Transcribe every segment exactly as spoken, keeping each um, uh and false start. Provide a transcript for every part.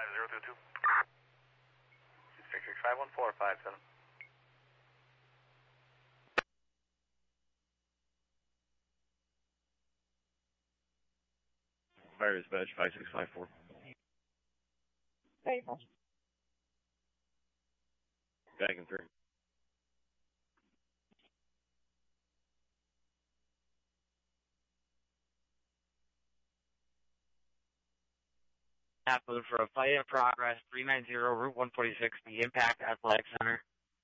five zero two two. six six five one four five seven. Fire dispatch five six five four. Very fast. Back in three. Approved for a fight in progress, three ninety Route one forty-six, the Impact Athletic Center.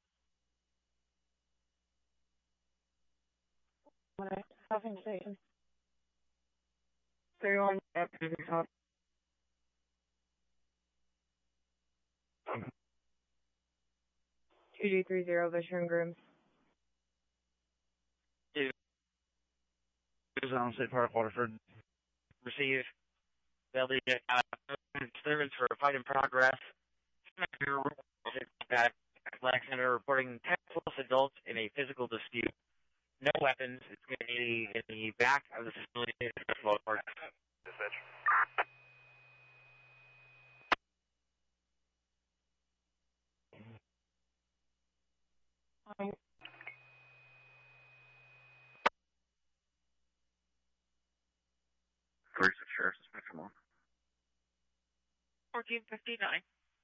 Alright, housing station. thirty-one at Pacific Top. two G three zero, Visher and Grooms. Two. Zone State Park, Waterford. Receive. They'll be uh, disturbance for a fight in progress. Athletic Center reporting ten plus adults in a physical dispute. No weapons. It's going to be in the back of the facility. Dispatch. Um, thirty-six Sheriff's Dispatch one. fourteen fifty-nine.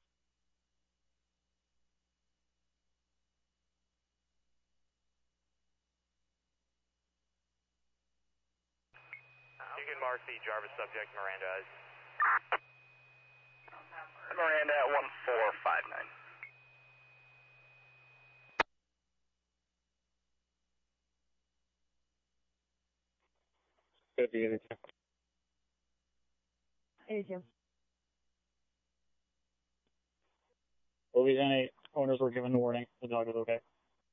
You can mark the Jarvis subject, Miranda. Miranda at one four five nine. fifty, eighty-two. eighty-two. Louisiana eight owners were given warning. The dog is okay.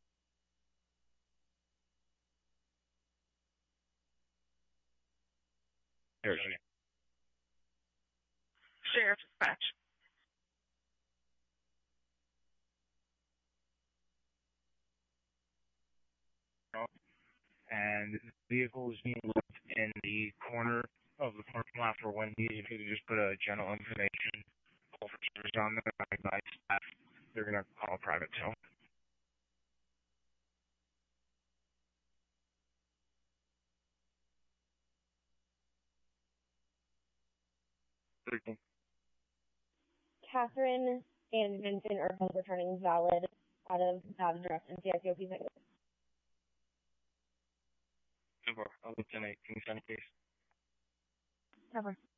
Here's Sheriff's Dispatch. And the vehicle is being left in the corner of the parking lot for Wendy's. If you could just put a general information officers on there, I advise staff, they're going to call a private tow. thirteen. Catherine and Vincent are both returning valid out of that address in C I C O P six. I'll look in eight. Can you send a case? Cover.